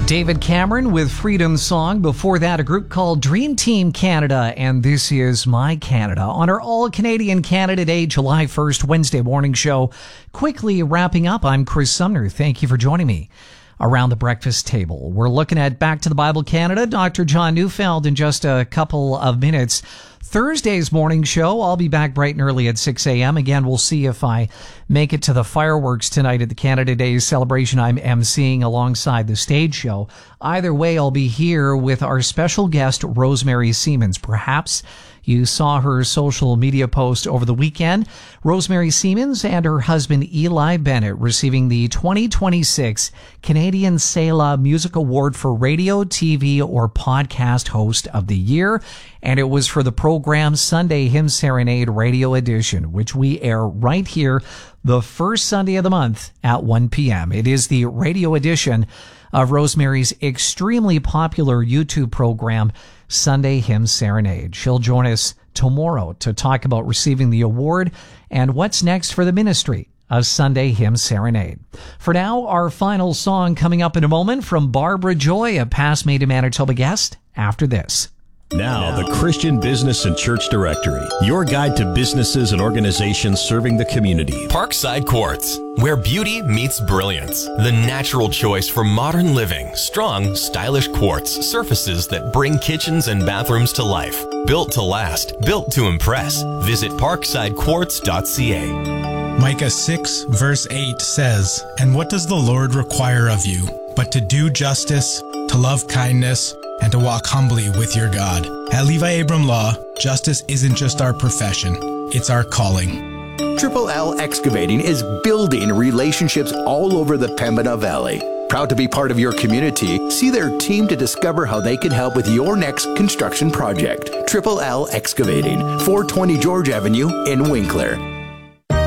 David Cameron with Freedom Song. Before that, a group called Dream Team Canada, and This Is My Canada. On our All-Canadian Canada Day, July 1st, Wednesday morning show. Quickly wrapping up, I'm Chris Sumner. Thank you for joining me. Around the breakfast table, we're looking at Back to the Bible Canada. Dr. John Neufeld in just a couple of minutes. Thursday's morning show, I'll be back bright and early at 6 a.m. Again, we'll see if I make it to the fireworks tonight at the Canada Day celebration I'm emceeing alongside the stage show. Either way, I'll be here with our special guest, Rosemary Siemens. Perhaps you saw her social media post over the weekend. Rosemary Siemens and her husband Eli Bennett receiving the 2026 Canadian Selah Music Award for Radio, TV, or Podcast Host of the Year. And it was for the program Sunday Hymn Serenade Radio Edition, which we air right here the first Sunday of the month at 1 p.m. It is the radio edition of Rosemary's extremely popular YouTube program, Sunday Hymn Serenade. She'll join us tomorrow to talk about receiving the award and what's next for the ministry of Sunday Hymn Serenade. For now, our final song coming up in a moment from Barbara Joy, a past Made in Manitoba guest, after this. Now, the Christian Business and Church Directory, your guide to businesses and organizations serving the community. Parkside Quartz, where beauty meets brilliance. The natural choice for modern living. Strong, stylish quartz surfaces that bring kitchens and bathrooms to life. Built to last, built to impress. Visit parksidequartz.ca. Micah 6, verse 8 says, "And what does the Lord require of you, but to do justice, to love kindness, and to walk humbly with your God?" At Levi Abram Law, justice isn't just our profession, it's our calling. Triple L Excavating is building relationships all over the Pembina Valley. Proud to be part of your community, see their team to discover how they can help with your next construction project. Triple L Excavating, 420 George Avenue in Winkler.